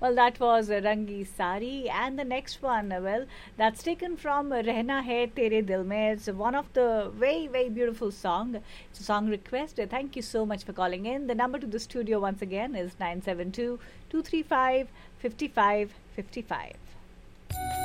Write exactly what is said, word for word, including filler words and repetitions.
Well, that was uh, Rangi Sari, and the next one, uh, well, that's taken from uh, Rehna Hai Tere Dil Mein. It's one of the very, very beautiful song. It's a song request. Uh, Thank you so much for calling in. The number to the studio once again is nine seven two, two three five, five five five five.